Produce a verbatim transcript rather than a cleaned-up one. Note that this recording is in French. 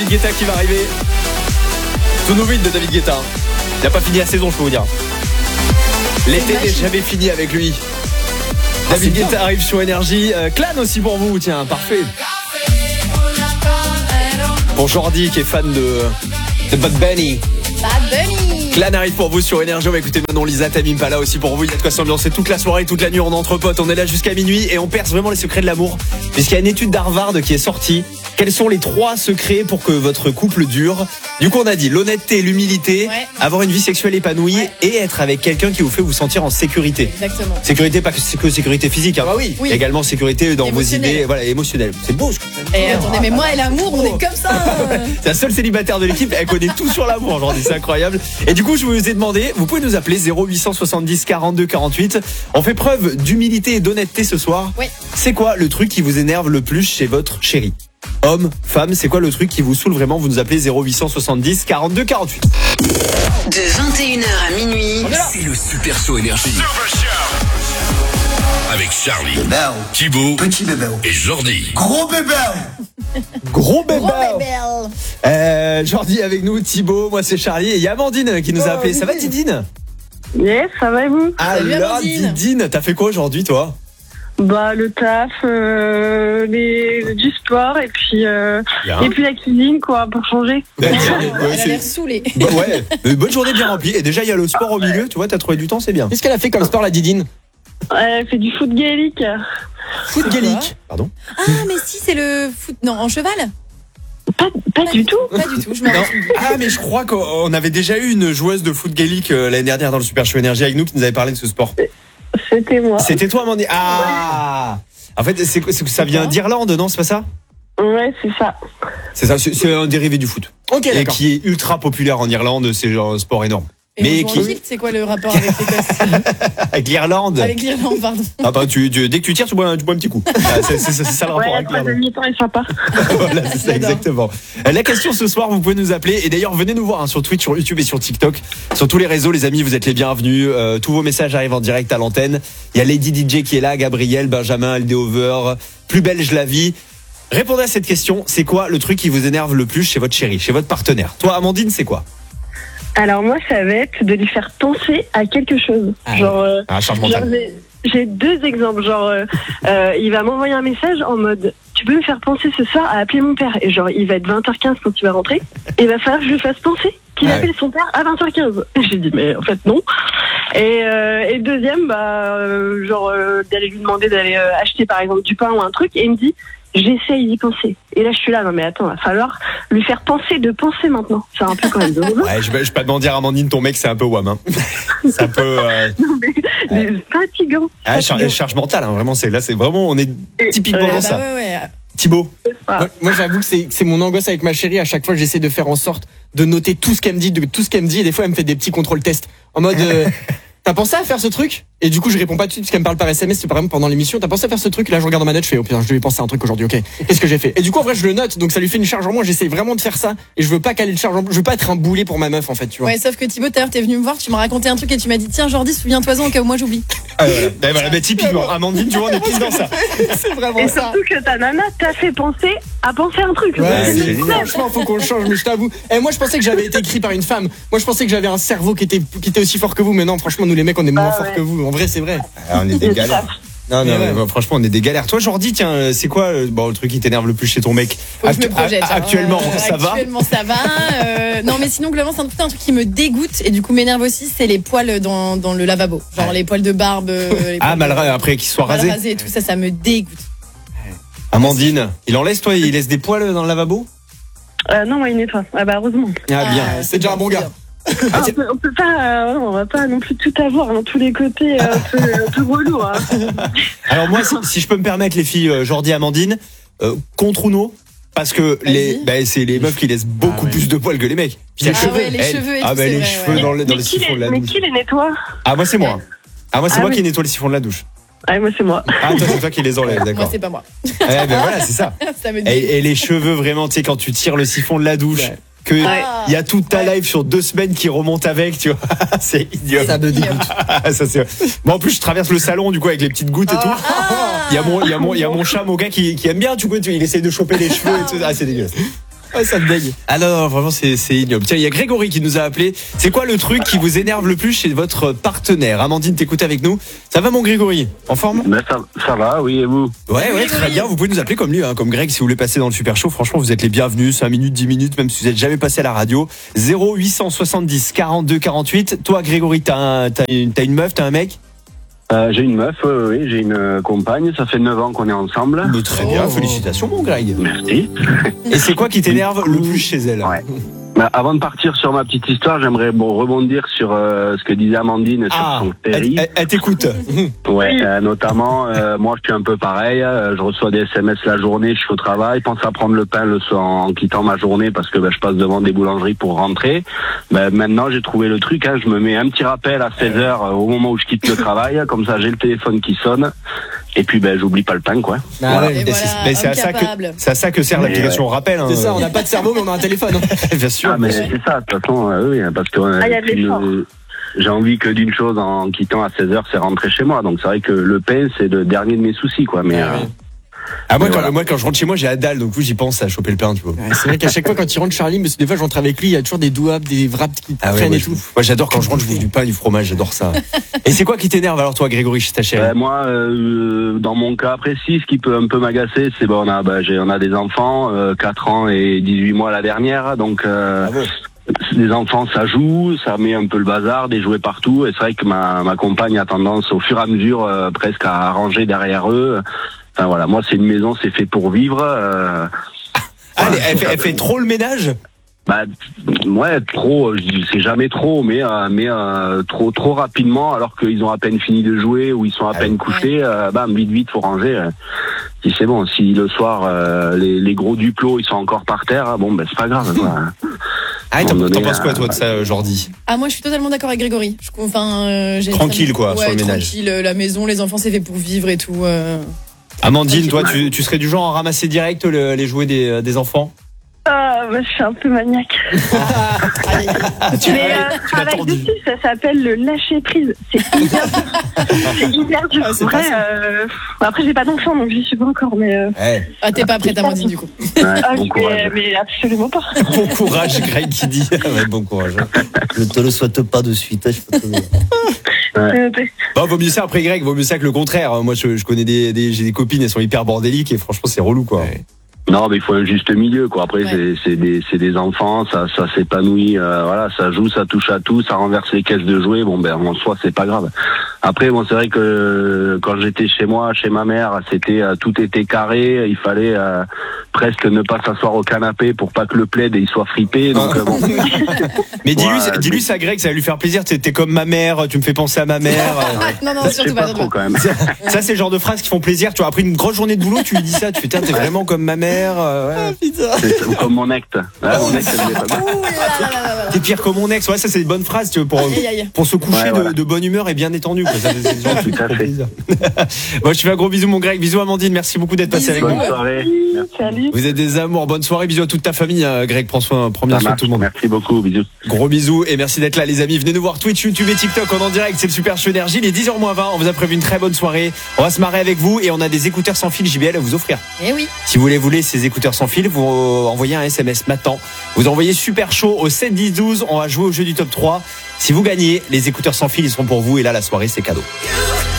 Guetta qui va arriver. Tout nouveau de David Guetta. Il n'a pas fini la saison, je peux vous dire. L'été n'est jamais fini avec lui. Ah, David Guetta bien. Arrive sur Énergie. Euh, Clan aussi pour vous, tiens, parfait. Pour Jordi qui est fan de, de Bad Bunny. Bad Bunny. Clan arrive pour vous sur Énergie. On va écouter Manon Lisa, Tamim Pala aussi pour vous. Il y a de quoi s'ambiancer toute la soirée, toute la nuit. On est entre potes, on est là jusqu'à minuit et on perce vraiment les secrets de l'amour. Puisqu'il y a une étude d'Harvard qui est sortie. Quels sont les trois secrets pour que votre couple dure? Du coup, on a dit l'honnêteté, l'humilité, ouais. Avoir une vie sexuelle épanouie, ouais. Et être avec quelqu'un qui vous fait vous sentir en sécurité. Exactement. Sécurité, pas que, que sécurité physique, hein. Ah oui. Oui. Également sécurité dans vos idées, voilà, émotionnelle. C'est beau ce que tu Et attendez, mais moi et l'amour, on est comme ça. C'est la seule célibataire de l'équipe, elle connaît tout sur l'amour aujourd'hui, c'est incroyable. Et du coup, je vous ai demandé, vous pouvez nous appeler zéro huit cent soixante-dix quarante-deux quarante-huit. On fait preuve d'humilité et d'honnêteté ce soir. Oui. C'est quoi le truc qui vous énerve le plus chez votre chéri? Homme, femme, c'est quoi le truc qui vous saoule vraiment? Vous nous appelez zéro huit cent soixante-dix quarante-deux quarante-huit. De vingt et une heures à minuit, c'est le Super Show Énergie. Avec Charlie, bébé, Thibaut, petit bébé et Jordi. Gros bébé. Gros bébé. Gros bébé. Euh, Jordi avec nous, Thibaut, moi c'est Charlie et il y a Amandine qui nous a appelé. Ça va Didine? Yes, ça va et vous? Alors Didine, t'as fait quoi aujourd'hui toi? Bah le taf, euh, les, du sport et puis euh, et puis la cuisine quoi pour changer. Bah, ouais, elle a l'air saoulée. Bah, ouais, une bonne journée bien remplie et déjà il y a le sport au milieu, tu vois, t'as trouvé du temps, c'est bien. Qu'est-ce qu'elle a fait comme sport la Didine? Elle fait du foot gaélique. Foot gaélique. Pardon. Ah mais si c'est le foot non en cheval. Pas, pas, pas du tout. Pas du tout. Je m'en ah mais je crois qu'on avait déjà eu une joueuse de foot gaélique euh, l'année dernière dans le Super Show Énergie avec nous qui nous avait parlé de ce sport. C'était moi. C'était toi, Amandine. Ah. En fait, c'est que ça vient d'Irlande, non? C'est pas ça? Ouais, c'est ça. C'est ça. C'est un dérivé du foot. Ok. Et d'accord. Qui est ultra populaire en Irlande. C'est genre un sport énorme. Et mais qui c'est quoi le rapport avec l'Écosse? Avec l'Irlande. Avec l'Irlande, pardon. Ah bah tu, tu, dès que tu tires, tu bois, tu bois un petit coup. Ah, c'est, c'est, c'est ça le rapport ouais, avec l'Irlande. Ouais, demi-temps est sympa. Voilà, c'est ça exactement. La question ce soir, vous pouvez nous appeler et d'ailleurs venez nous voir hein, sur Twitch, sur YouTube et sur TikTok, sur tous les réseaux, les amis, vous êtes les bienvenus. Euh, tous vos messages arrivent en direct à l'antenne. Il y a Lady D J qui est là, Gabriel, Benjamin, Aldeover, Plus belge la vie. Répondez à cette question. C'est quoi le truc qui vous énerve le plus chez votre chéri, chez votre partenaire? Toi, Amandine, c'est quoi? Alors moi, ça va être de lui faire penser à quelque chose. Ah, genre, euh, ah, charge genre mentale. j'ai, j'ai deux exemples. Genre, euh, euh, il va m'envoyer un message en mode tu peux me faire penser ce soir à appeler mon père. Et genre, il va être vingt heures quinze quand il va rentrer. Et il va falloir que je lui fasse penser qu'il ah, appelle ouais. son père à vingt heures quinze. J'ai dit mais en fait non. Et, euh, et deuxième, bah, euh, genre euh, d'aller lui demander d'aller euh, acheter par exemple du pain ou un truc. Et il me dit j'essaye d'y penser. Et là, je suis là, non mais attends, il va falloir lui faire penser de penser maintenant. C'est un peu quand même drôle. Ouais, je vais, je vais pas te mentir, Amandine, ton mec, c'est un peu wham, hein. C'est un peu... Euh... Non mais, ouais. fatigant. Ah, fatigant. Charge, charge mentale, hein, vraiment, c'est, là, c'est vraiment, on est typiquement euh, dans ça. Bah ouais, ouais. Thibaut. Moi, moi, j'avoue que c'est, c'est mon angoisse avec ma chérie. À chaque fois, j'essaie de faire en sorte de noter tout ce qu'elle me dit, de tout ce qu'elle me dit. Et des fois, elle me fait des petits contrôles tests. En mode... Euh, T'as pensé à faire ce truc? Et du coup, je réponds pas tout de suite parce qu'elle me parle par S M S, c'est par exemple pendant l'émission. T'as pensé à faire ce truc? Et là, je regarde dans ma note, je fais, oh putain, je devais penser à un truc aujourd'hui, ok. Qu'est-ce que j'ai fait? Et du coup, en vrai, je le note, donc ça lui fait une charge en moins. J'essaie vraiment de faire ça. Et je veux pas caler le charge en moins. Je veux pas être un boulet pour ma meuf, en fait, tu vois. Ouais, sauf que Thibaut, tout à l'heure, t'es venu me voir, tu m'as raconté un truc et tu m'as dit, tiens, Jordi, souviens-toi-en au cas où moi j'oublie. Ah, voilà. Ben voilà, ben typiquement, Amandine, tu vois, on est pile dans ça. C'est vraiment et ça. surtout que ta nana t'a fait penser à penser à un truc. Ouais, c'est c'est franchement, faut qu'on le change, mais je t'avoue. Et moi, je pensais que j'avais été écrit par une femme. Moi, je pensais que j'avais un cerveau qui était, qui était aussi fort que vous, mais non, franchement, nous les mecs, on est moins ah, forts ouais. que vous. En vrai, c'est vrai. Ah, on est des galères. Non, non, ouais. bah, franchement, on est des galères. Toi, Jordi, tiens, c'est quoi bon, le truc qui t'énerve le plus chez ton mec? Faut que je me projette, a- Actuellement, euh, ça va Actuellement, ça va. Euh, non, mais sinon, globalement, c'est un, tout un truc qui me dégoûte et du coup m'énerve aussi, c'est les poils dans, dans le lavabo. Genre ouais. les poils de barbe. Les ah, poils mal de, après qu'ils soient mal rasés. rasés et tout ça, ça me dégoûte. Amandine, il en laisse, toi? Il laisse des poils dans le lavabo? Euh, non, moi, il nettoie. Ah bah, heureusement. Ah, bien. Ah, C'est déjà un bon gars. Ah, on, peut, on peut pas, euh, on va pas non plus tout avoir dans tous les côtés, euh, un peu, un peu relou. Hein. Alors moi, si, si je peux me permettre, les filles, euh, Jordi, Amandine, euh, contre ou non? Parce que les, bah, c'est les meufs qui laissent beaucoup ah ouais. plus de poils que les mecs. Puis les ah cheveux, ouais, les elle, cheveux et ah tout, bah les vrai, cheveux ouais. dans le, dans le qui siphon les, de la mais douche. qui les nettoie? Ah moi c'est moi. Ah moi c'est ah, moi oui. qui nettoie les siphons de la douche. Ah moi c'est moi. Ah toi c'est toi qui les enlèves, d'accord. Moi c'est pas moi. Ouais, ben voilà c'est ça. ça me et, et les cheveux vraiment, tu sais quand tu tires le siphon de la douche. Ouais. Que il ah, y a toute ta ouais. live sur deux semaines qui remonte avec, tu vois. C'est idiot. Ça me dégoûte. Ça, c'est... Bon, en plus, je traverse le salon, du coup, avec les petites gouttes et tout. Il ah, y a mon, il y a mon, il y a mon chat, mon gars, qui, qui aime bien, tu vois, il essaie de choper les cheveux et tout. Ah, c'est dégueulasse. Ouais, ça me dégue. Ah non, non, vraiment, c'est, c'est ignoble. Tiens, il y a Grégory qui nous a appelé. C'est quoi le truc qui vous énerve le plus chez votre partenaire? Amandine, t'écoutes avec nous. Ça va, mon Grégory? En forme? Ben ça, ça va, oui, et vous? Ouais, ouais, très bien. Vous pouvez nous appeler comme lui, hein, comme Greg, si vous voulez passer dans le Super Show. Franchement, vous êtes les bienvenus. cinq minutes, dix minutes, même si vous n'êtes jamais passé à la radio. zéro huit cent soixante-dix quarante-deux quarante-huit. Toi, Grégory, t'as, un, t'as, une, t'as une meuf, t'as un mec? Euh, j'ai une meuf, euh, oui, j'ai une euh, compagne. Ça fait neuf ans qu'on est ensemble. Mais très bien, Oh. félicitations, mon Greg. Merci. Et c'est quoi qui t'énerve le plus chez elle? Ouais. Bah, avant de partir sur ma petite histoire, j'aimerais bon, rebondir sur euh, ce que disait Amandine sur Ah, son elle, péri. elle- elle t'écoute. Ouais, euh, notamment, euh, moi je suis un peu pareil. euh, je reçois des S M S la journée, je suis au travail, pense à prendre le pain le soir en quittant ma journée parce que bah, je passe devant des boulangeries pour rentrer. Bah, maintenant j'ai trouvé le truc, hein, je me mets un petit rappel à seize heures euh, au moment où je quitte le travail, comme ça j'ai le téléphone qui sonne. Et puis ben j'oublie pas le pain quoi. Ah Voilà. ouais. Et Mais c'est, voilà, mais c'est à ça que, incapable. c'est à ça que sert Mais l'application rappel. Hein. C'est ça, on n'a pas de cerveau, mais on a un téléphone. hein. Bien sûr. Ah mais c'est ça, de toute façon, euh, oui, parce que euh, Ah, il y a de une- l'effort. j'ai envie que d'une chose en quittant à seize heures, c'est rentrer chez moi. Donc c'est vrai que le pain c'est le dernier de mes soucis quoi. Mais Ah euh, ouais. Ah, moi, Mais quand, voilà. moi, quand je rentre chez moi, j'ai la dalle, donc oui, j'y pense à choper le pain, tu vois. Ouais, c'est vrai qu'à chaque fois quand il rentre Charlie, mais des fois je rentre avec lui, il y a toujours des douables, des wraps qui Ah ouais, traînent moi, et je tout. bouffe. Moi, j'adore quand je rentre, je bouffe du pain, du fromage, j'adore ça. Et c'est quoi qui t'énerve alors, toi, Grégory, chez ta chérie? Ben, moi, euh, dans mon cas précis, ce qui peut un peu m'agacer, c'est bon, on a, ben, j'ai, on a des enfants, euh, quatre ans et dix-huit mois la dernière, donc euh, Bravo. les enfants, ça joue, ça met un peu le bazar, des jouets partout, et c'est vrai que ma, ma compagne a tendance, au fur et à mesure, euh, presque à ranger derrière eux. Enfin voilà, moi, c'est une maison, c'est fait pour vivre. Euh, Ah, elle, voilà, elle fait, ça- elle fait trop le ménage? Bah, ouais, trop, je dis, c'est jamais trop, mais, euh, mais euh, trop trop rapidement, alors qu'ils ont à peine fini de jouer ou ils sont à Ah peine oui. couchés, euh, bam, vite, vite, faut ranger. euh. Si c'est bon, si le soir, euh, les, les gros duplos, ils sont encore par terre, hein, bon, ben c'est pas grave. Quoi. Ah, t'en, Bon, t'en mais, penses quoi, euh, toi, de ça, Jordi? Ah, moi, je suis totalement d'accord avec Grégory. Je, enfin, euh, j'ai Tranquille, quoi, ouais, sur le ménage. Tranquille, euh, la maison, les enfants, c'est fait pour vivre et tout. euh. Amandine, toi, tu, tu serais du genre à ramasser direct le- les jouets des, des enfants? Ah, bah, je suis un peu maniaque. Allez. Tu Mais l'as- euh, tu je l'as travaille tendu. dessus, ça s'appelle le lâcher prise. C'est hyper dur. C'est hyper dur. Ah, c'est Vrai, pas ça. euh, après, j'ai pas d'enfant, donc j'y suis pas encore, mais, euh, Ouais. Ah, t'es pas prête, Amandine, du coup. Ouais, ah, bon mais, courage. mais absolument pas. Bon courage, Greg qui dit. Ouais, bon courage. Je te le souhaite pas de suite. hein, je peux te le dire. Euh, Bon, vaut mieux ça après Greg, vaut mieux ça que le contraire. Moi, je, je connais des, des, j'ai des copines, elles sont hyper bordéliques et franchement, c'est relou, quoi. Ouais. Non, mais il faut un juste milieu, quoi. Après, Ouais. c'est, c'est des, c'est des enfants, ça, ça s'épanouit, euh, voilà, ça joue, ça touche à tout, ça renverse les caisses de jouets. Bon, ben, en soi, c'est pas grave. Après, bon, c'est vrai que quand j'étais chez moi, chez ma mère, c'était euh, tout était carré. Il fallait euh, presque ne pas s'asseoir au canapé pour pas que le plaid il soit fripé. Donc euh, bon, Mais dis-lui, Ouais, dis-lui mais- ça, Greg, ça va lui faire plaisir. T'es, t'es comme ma mère, tu me fais penser à ma mère. Non, non, je surtout sais pas. pas surtout trop pas. quand même. Ça, c'est le genre de phrases qui font plaisir. Tu vois, après une grosse journée de boulot, tu lui dis ça, tu fais, tiens, t'es vraiment comme ma mère. euh, ouais. C'est ou comme mon acte. Ah, mon acte, elle est pas mal. Ouh là là là là là. T'es pire que mon ex. Ouais, ça, c'est une bonne phrase, tu vois, pour, Aïe, aïe. pour se coucher Ouais, de, voilà. de bonne humeur et bien détendu, quoi. Ça, c'est le genre de truc Tout à qui font fait. plaisir. Bon, je te fais un gros bisou, mon Greg. Bisous, Amandine. Merci beaucoup d'être passé avec Bisous. nous. Bonne soirée. Merci. Salut. Vous êtes des amours. Bonne soirée. Bisous à toute ta famille, hein, Greg. Prends soin, prends bien Ça soin de marche. tout le monde. Merci beaucoup. Bisous. Gros bisous et merci d'être là, les amis. Venez nous voir Twitch, YouTube et TikTok en, en direct. C'est le Super Show Énergie. Il est dix heures moins vingt. On vous a prévu une très bonne soirée. On va se marrer avec vous et on a des écouteurs sans fil J B L à vous offrir. Eh oui. Si vous voulez voler ces écouteurs sans fil, vous envoyez un S M S maintenant. Vous envoyez Super Show au sept dix douze. On va jouer au jeu du top trois. Si vous gagnez, les écouteurs sans fil, ils seront pour vous. Et là, la soirée, c'est cadeau.